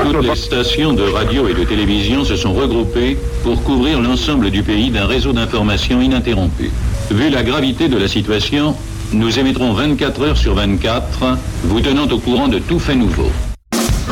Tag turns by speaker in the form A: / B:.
A: Toutes les stations de radio et de télévision se sont regroupées pour couvrir l'ensemble du pays d'un réseau d'information ininterrompu. Vu la gravité de la situation, nous émettrons 24 heures sur 24, vous tenant au courant de tout fait nouveau.